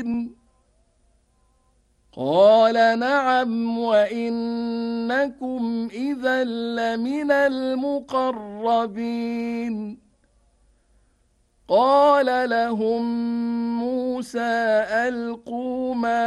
قال نعم وإنكم إذا لمن المقربين. قال لهم موسى ألقوا ما